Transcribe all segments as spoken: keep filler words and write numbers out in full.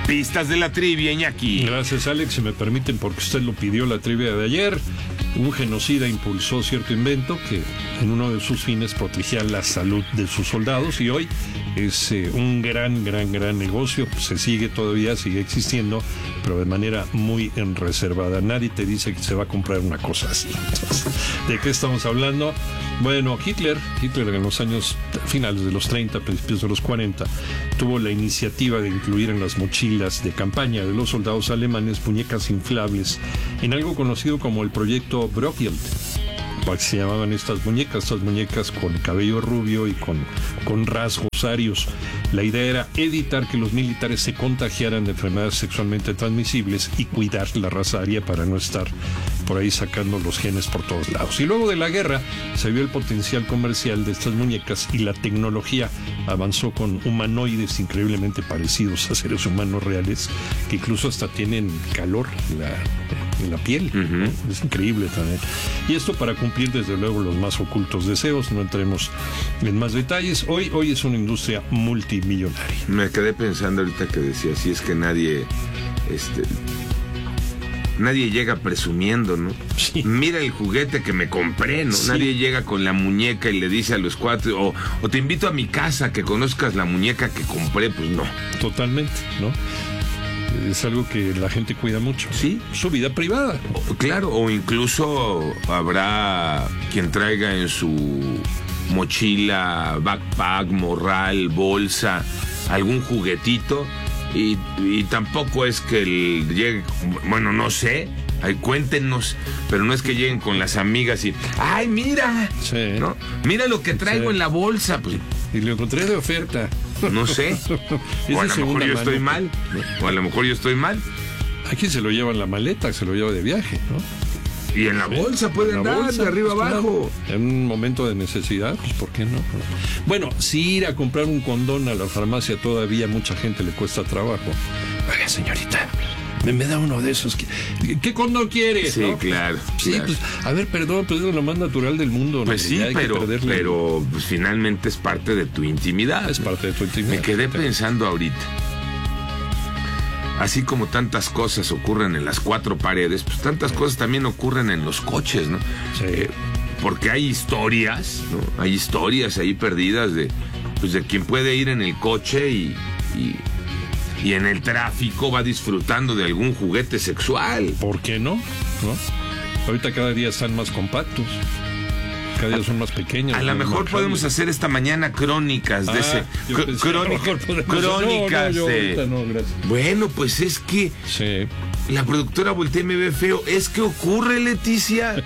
Pistas de la trivia, Iñaki. Gracias, Alex. Si me permiten, porque usted lo pidió, la trivia de ayer. Un genocida impulsó cierto invento que en uno de sus fines protegía la salud de sus soldados, y hoy es eh, un gran, gran, gran negocio. Se sigue todavía, sigue existiendo, pero de manera muy reservada. Nadie te dice que se va a comprar una cosa así. Entonces, ¿de qué estamos hablando? Bueno, Hitler, Hitler en los años finales de los treinta, principios de los cuarenta, tuvo la iniciativa de incluir en las mochilas de campaña de los soldados alemanes muñecas inflables en algo conocido como el proyecto Brockhild. Se llamaban estas muñecas, estas muñecas con cabello rubio y con, con rasgos arios. La idea era evitar que los militares se contagiaran de enfermedades sexualmente transmisibles y cuidar la raza aria para no estar por ahí sacando los genes por todos lados. Y luego de la guerra se vio el potencial comercial de estas muñecas y la tecnología avanzó con humanoides increíblemente parecidos a seres humanos reales, que incluso hasta tienen calor en la, en la piel. Uh-huh. ¿No? Es increíble también. Y esto para cumplir desde luego los más ocultos deseos. No entremos en más detalles. Hoy, hoy es una industria multimillonaria. Me quedé pensando ahorita que decía, si es que nadie... este Nadie llega presumiendo, ¿no? Sí. Mira el juguete que me compré, ¿no? Sí. Nadie llega con la muñeca y le dice a los cuatro, o, o te invito a mi casa que conozcas la muñeca que compré, pues no. Totalmente, ¿no? Es algo que la gente cuida mucho. Sí. Su vida privada. O, claro, o incluso habrá quien traiga en su mochila, backpack, morral, bolsa, algún juguetito. Y, y tampoco es que el, llegue, bueno, no sé, ay, cuéntenos, pero no es que lleguen con las amigas y, ¡ay, mira! Sí. ¿No? Mira lo que traigo sí. en la bolsa. Pues, y lo encontré de oferta. No sé. O a lo mejor yo estoy mal. O a lo mejor yo estoy mal. Aquí se lo lleva en la maleta, se lo lleva de viaje, ¿no? Y en la sí, bolsa puede andar bolsa, de arriba pues, abajo. En un momento de necesidad, pues ¿por qué no? Bueno, si ir a comprar un condón a la farmacia todavía mucha gente le cuesta trabajo. Oiga, señorita, me, me da uno de esos. ¿Qué, qué condón quieres? Sí, ¿no? claro. Sí, claro. Pues, a ver, perdón, pues es lo más natural del mundo. Pues ¿no? sí, pero, pero pues, finalmente es parte de tu intimidad. Es parte de tu intimidad. Me quedé pensando ahorita. Así como tantas cosas ocurren en las cuatro paredes, pues tantas cosas también ocurren en los coches, ¿no? Sí. Eh, porque hay historias, ¿no? Hay historias ahí perdidas de, pues de quien puede ir en el coche y, y, y en el tráfico va disfrutando de algún juguete sexual. ¿Por qué no? ¿No? Ahorita cada día están más compactos. Cada día son más pequeños. A lo mejor podemos hacer esta mañana crónicas de ah, ese. Cr- crónica, crónicas no, no, de. No, bueno, pues es que. Sí. La productora voltea y me ve feo. Es que ocurre, Leticia.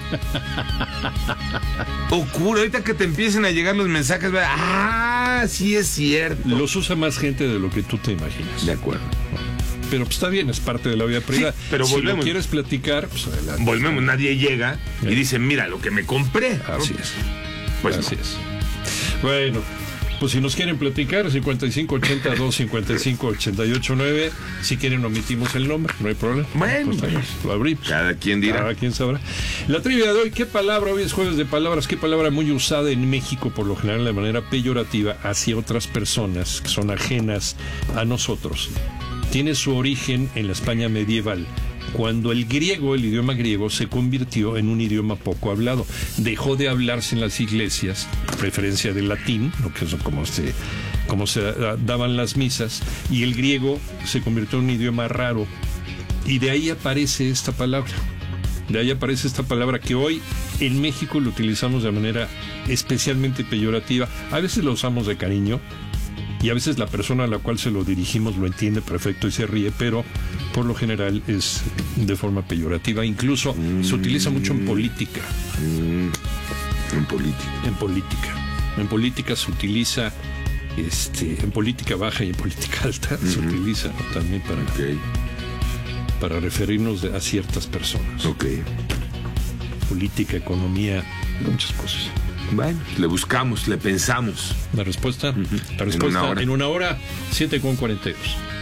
Ocurre. Ahorita que te empiecen a llegar los mensajes. Ah, sí es cierto. Los usa más gente de lo que tú te imaginas. De acuerdo. Pero pues está bien, es parte de la vida privada. Sí, pero si volvemos. lo quieres platicar, pues adelante. Volvemos, nadie llega y ¿Eh? dice, mira lo que me compré. Así es. Pues Así no. es. Bueno, pues si nos quieren platicar, cincuenta y cinco ochenta y dos cincuenta y cinco ochenta y ocho nueve. Si quieren, omitimos el nombre, no hay problema. Bueno, pues, lo abrimos. Cada quien dirá. Cada quien sabrá. La trivia de hoy, ¿qué palabra? Hoy es jueves de palabras. ¿Qué palabra muy usada en México, por lo general de manera peyorativa, hacia otras personas que son ajenas a nosotros? Tiene su origen en la España medieval, cuando el griego, el idioma griego, se convirtió en un idioma poco hablado. Dejó de hablarse en las iglesias, a preferencia del latín, ¿no? Que es como se, como se daban las misas, y el griego se convirtió en un idioma raro. Y de ahí aparece esta palabra. De ahí aparece esta palabra que hoy en México lo utilizamos de manera especialmente peyorativa. A veces lo usamos de cariño, y a veces la persona a la cual se lo dirigimos lo entiende perfecto y se ríe, pero por lo general es de forma peyorativa. Incluso mm. se utiliza mucho en política. Mm. En política. En política. En política se utiliza, este, en política baja y en política alta mm-hmm. se utiliza, ¿no? También para, okay. para referirnos a ciertas personas. Ok. Política, economía, muchas cosas. Bueno, le buscamos, le pensamos. La respuesta, uh-huh. la respuesta en una hora, en una hora siete con cuarenta y dos.